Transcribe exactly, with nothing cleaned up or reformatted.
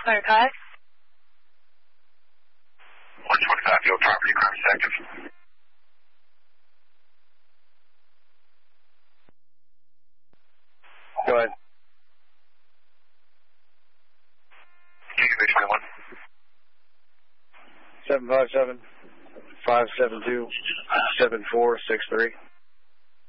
Clear cut. one twenty-five, field property, crime is active. Go ahead. G U V twenty-one. seven five seven, five seven two, seven four six three.